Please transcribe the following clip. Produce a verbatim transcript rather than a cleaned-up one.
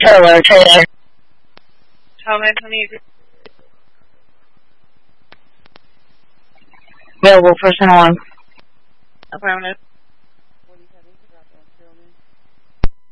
Hello, Taylor. Tom Anthony. Available person on. Affirmative.